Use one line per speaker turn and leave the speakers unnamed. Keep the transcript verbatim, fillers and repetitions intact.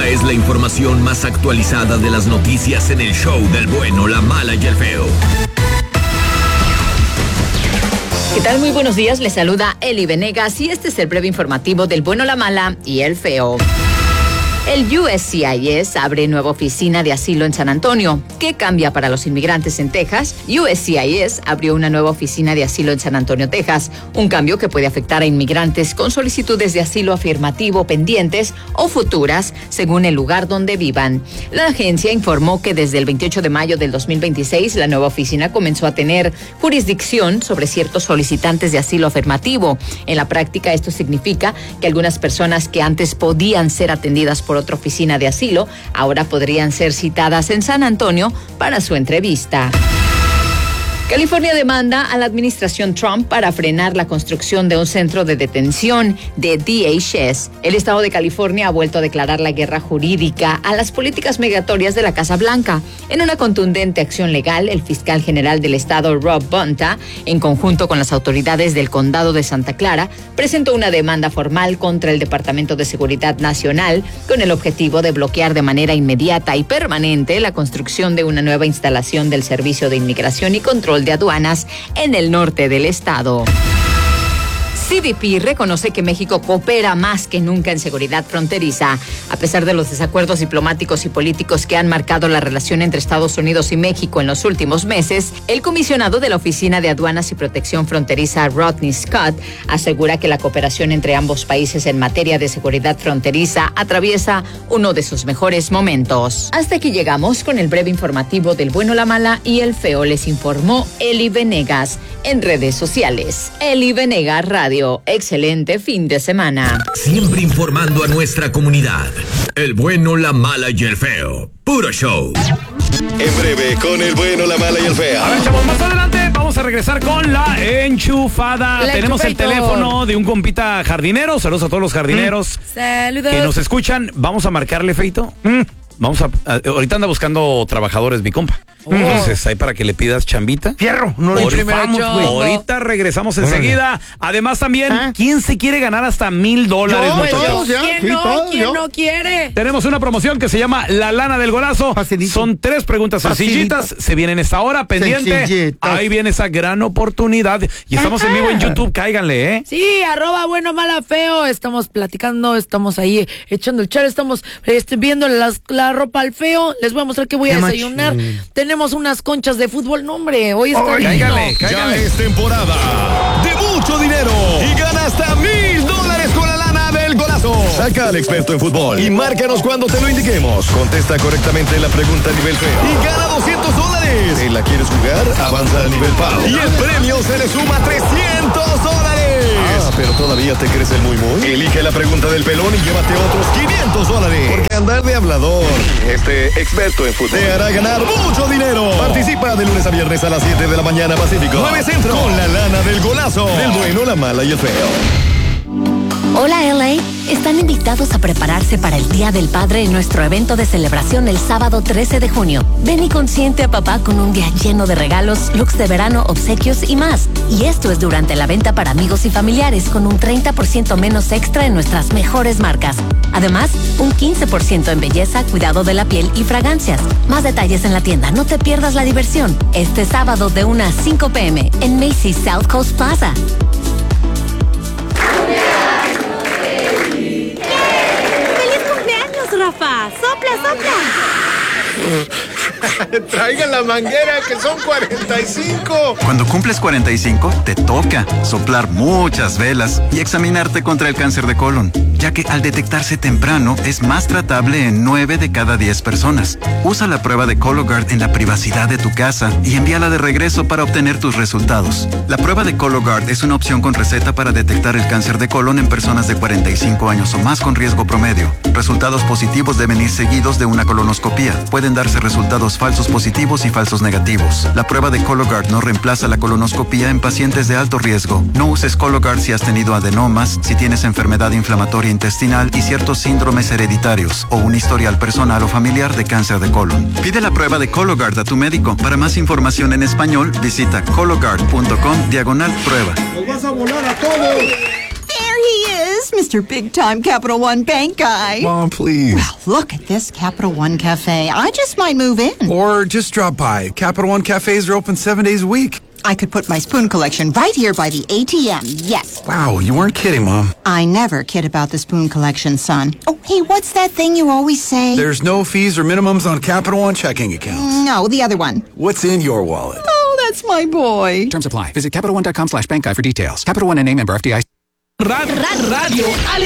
Esta es la información más actualizada de las noticias en el show del bueno, la mala y el feo.
¿Qué tal? Muy buenos días, les saluda Eli Venegas y este es el breve informativo del bueno, la mala y el feo. El U S C I S abre nueva oficina de asilo en San Antonio. ¿Qué cambia para los inmigrantes en Texas? U S C I S abrió una nueva oficina de asilo en San Antonio, Texas. Un cambio que puede afectar a inmigrantes con solicitudes de asilo afirmativo pendientes o futuras, según el lugar donde vivan. La agencia informó que desde el veintiocho de mayo del dos mil veintiséis, la nueva oficina comenzó a tener jurisdicción sobre ciertos solicitantes de asilo afirmativo. En la práctica, esto significa que algunas personas que antes podían ser atendidas por otra oficina de asilo, ahora podrían ser citadas en San Antonio para su entrevista. California demanda a la administración Trump para frenar la construcción de un centro de detención de D H S. El estado de California ha vuelto a declarar la guerra jurídica a las políticas migratorias de la Casa Blanca. En una contundente acción legal, el fiscal general del estado, Rob Bonta, en conjunto con las autoridades del condado de Santa Clara, presentó una demanda formal contra el Departamento de Seguridad Nacional con el objetivo de bloquear de manera inmediata y permanente la construcción de una nueva instalación del Servicio de Inmigración y Control de Aduanas en el norte del estado. C B P reconoce que México coopera más que nunca en seguridad fronteriza. A pesar de los desacuerdos diplomáticos y políticos que han marcado la relación entre Estados Unidos y México en los últimos meses, el comisionado de la Oficina de Aduanas y Protección Fronteriza, Rodney Scott, asegura que la cooperación entre ambos países en materia de seguridad fronteriza atraviesa uno de sus mejores momentos. Hasta aquí llegamos con el breve informativo del bueno, la mala y el feo. Les informó Eli Venegas. En redes sociales, Eli Venegas Radio. Excelente fin de semana.
Siempre informando a nuestra comunidad. El bueno, la mala y el feo. Puro show.
En breve, con el bueno, la mala y el feo.
A ver, chavos, más adelante vamos a regresar con la enchufada.
La
Tenemos el
enchufator.
teléfono de un compita jardinero. Saludos a todos los jardineros
Mm. Saludos.
que nos escuchan. Vamos a marcarle, Feito. Mm. Vamos a, a- ahorita anda buscando trabajadores, mi compa. Entonces, ahí para que le pidas chambita.
Fierro, no le
Ahorita,
rifamos, güey.
ahorita regresamos enseguida. Además, también,
¿Ah?
¿quién se quiere ganar hasta mil dólares,
Yo,
muchachos?
todos, ya.
¿Quién
Sí,
no?
todos,
¿Quién
yo.
no quiere?
Tenemos una promoción que se llama La Lana del Golazo.
Facilito.
Son tres preguntas
Facilito.
sencillitas. Se vienen esta hora, pendiente.
Sencillitas.
Ahí viene esa gran oportunidad. Y estamos en vivo en YouTube, cáiganle, ¿eh?
Sí, arroba bueno, mala, feo. Estamos platicando, estamos ahí echando el chal, estamos este, viendo las, la ropa al feo. Les voy a mostrar qué voy a
Qué
desayunar.
machín.
Tenemos unas conchas de fútbol. No, hombre, hoy está
Ay,
lindo.
cáiganle,
Ya
cáiganle.
es temporada de mucho dinero y gana hasta mil dólares con la lana del golazo. Saca al experto en fútbol y márcanos cuando te lo indiquemos. Contesta correctamente la pregunta a nivel feo y gana doscientos dólares. ¿Te la quieres jugar? Avanza al nivel pavo y el premio se le suma trescientos dólares. Ah, pero todavía te crees el muy muy. Elige la pregunta del pelón y llévate otros quinientos dólares. Porque andar de hablador, este experto en fútbol, te hará ganar mucho dinero. Participa de lunes a viernes a las siete de la mañana Pacífico. nueve Centro. Con la lana del golazo. Del bueno, la mala y el feo.
Hola L A, están invitados a prepararse para el Día del Padre en nuestro evento de celebración el sábado trece de junio. Ven y consiente a papá con un día lleno de regalos, looks de verano, obsequios y más. Y esto es durante la venta para amigos y familiares con un treinta por ciento menos extra en nuestras mejores marcas. Además, un quince por ciento en belleza, cuidado de la piel y fragancias. Más detalles en la tienda, no te pierdas la diversión. Este sábado de una a cinco p m en Macy's South Coast Plaza.
Rafa, sopla, sopla.
Traigan la manguera, que son cuarenta y cinco.
Cuando cumples cuarenta y cinco, te toca soplar muchas velas y examinarte contra el cáncer de colon, ya que al detectarse temprano es más tratable en nueve de cada diez personas. Usa la prueba de Cologuard en la privacidad de tu casa y envíala de regreso para obtener tus resultados. La prueba de Cologuard es una opción con receta para detectar el cáncer de colon en personas de cuarenta y cinco años o más con riesgo promedio. Resultados positivos deben ir seguidos de una colonoscopía. Pueden darse resultados falsos positivos y falsos negativos. La prueba de Cologuard no reemplaza la colonoscopía en pacientes de alto riesgo. No uses Cologuard si has tenido adenomas, si tienes enfermedad inflamatoria intestinal y ciertos síndromes hereditarios o un historial personal o familiar de cáncer de colon. Pide la prueba de Cologuard a tu médico. Para más información en español, visita cologuard punto com diagonal prueba.
¡Nos vas a volar a todos!
There he is.
is Mister Big Time Capital One Bank Guy.
Mom, please.
Well, look at this Capital One Cafe. I just might move in.
Or just drop by. Capital One cafes are open seven days a week.
I could put my spoon collection right here by the A T M, yes.
Wow, you weren't kidding, Mom.
I never kid about the spoon collection, son. Oh, hey, what's that thing you always say?
There's no fees or minimums on Capital One checking accounts.
No, the other one.
What's in your wallet?
Oh, that's my boy.
Terms apply. Visit CapitalOne.com slash bank guy for details. Capital One N A member F D I C.
Radio, Radio